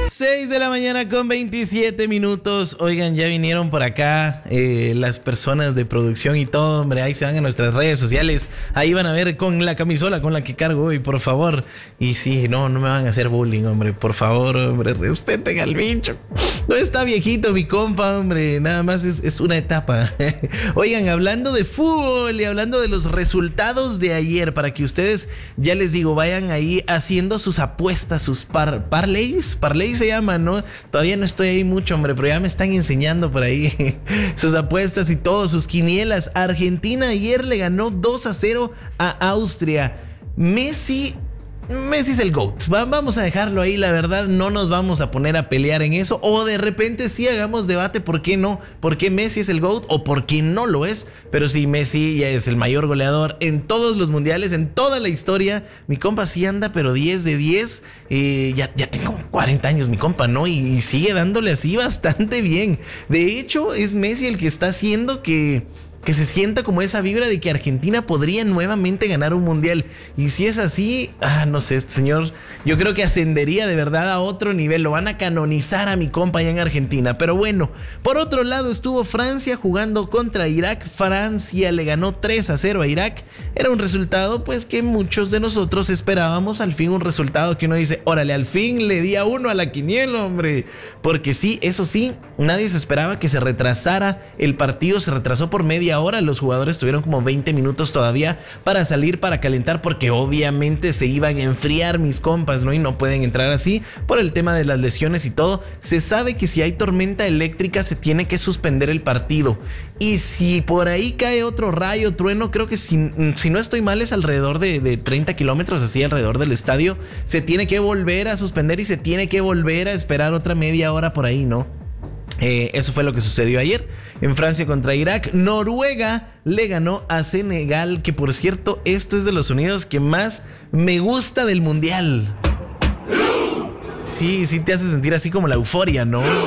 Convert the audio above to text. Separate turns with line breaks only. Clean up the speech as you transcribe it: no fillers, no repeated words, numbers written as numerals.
6 de la mañana con 27 minutos. Oigan, ya vinieron por acá las personas de producción y todo, hombre. Ahí se van a nuestras redes sociales. Ahí van a ver con la camisola con la que cargo hoy, por favor. Y sí, no me van a hacer bullying, hombre. Por favor, hombre, respeten al bicho. No está viejito mi compa, hombre. Nada más es una etapa. Oigan, hablando de fútbol y hablando de los resultados de ayer, para que ustedes, ya les digo, vayan ahí haciendo sus apuestas, sus parlays se llama, ¿no? Todavía no estoy ahí mucho, hombre, pero ya me están enseñando por ahí sus apuestas y todo, sus quinielas. Argentina ayer le ganó 2-0 a Austria. Messi es el GOAT. Vamos a dejarlo ahí, la verdad no nos vamos a poner a pelear en eso. O de repente sí hagamos debate, ¿por qué no? ¿Por qué Messi es el GOAT o por qué no lo es? Pero sí, Messi ya es el mayor goleador en todos los mundiales, en toda la historia. Mi compa sí anda, pero 10 de 10. Ya tengo 40 años mi compa, ¿no? Y sigue dándole así bastante bien. De hecho, es Messi el que está haciendo que se sienta como esa vibra de que Argentina podría nuevamente ganar un mundial. Y si es así, no sé, este señor, yo creo que ascendería de verdad a otro nivel. Lo van a canonizar a mi compa allá en Argentina. Pero bueno, por otro lado estuvo Francia jugando contra Irak. Francia le ganó 3-0 a Irak. Era un resultado pues que muchos de nosotros esperábamos. Al fin un resultado que uno dice, órale, al fin le di a uno a la quiniela, hombre. Porque sí, eso sí, nadie se esperaba que se retrasara el partido. Se retrasó por media hora. Los jugadores tuvieron como 20 minutos todavía para salir, para calentar, porque obviamente se iban a enfriar mis compas, ¿no? Y no pueden entrar así por el tema de las lesiones y todo. Se sabe que si hay tormenta eléctrica se tiene que suspender el partido. Y si por ahí cae otro rayo, trueno, creo que si no estoy mal es alrededor de 30 kilómetros así alrededor del estadio, se tiene que volver a suspender y se tiene que volver a esperar otra media hora por ahí, ¿no? Eso fue lo que sucedió ayer en Francia contra Irak. Noruega le ganó a Senegal, que por cierto, esto es de los sonidos que más me gusta del mundial. Sí te hace sentir así como la euforia, ¿no?